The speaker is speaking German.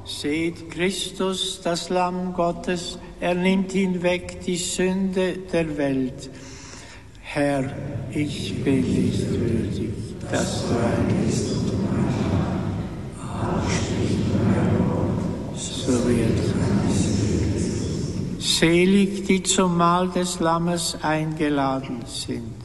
Seht Christus, das Lamm Gottes, er nimmt hinweg die Sünde der Welt. Herr, ich bin nicht würdig, dass du eingehst und so wird es. Selig, die zum Mahl des Lammes eingeladen sind.